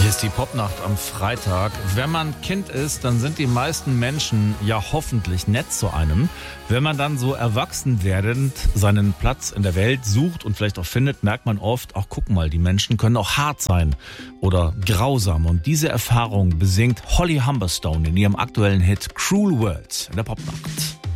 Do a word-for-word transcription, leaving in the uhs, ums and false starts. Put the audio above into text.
Hier ist die Popnacht am Freitag. Wenn man Kind ist, dann sind die meisten Menschen ja hoffentlich nett zu einem. Wenn man dann so erwachsen werdend seinen Platz in der Welt sucht und vielleicht auch findet, merkt man oft, ach guck mal, die Menschen können auch hart sein oder grausam. Und diese Erfahrung besingt Holly Humberstone in ihrem aktuellen Hit Cruel World in der Popnacht.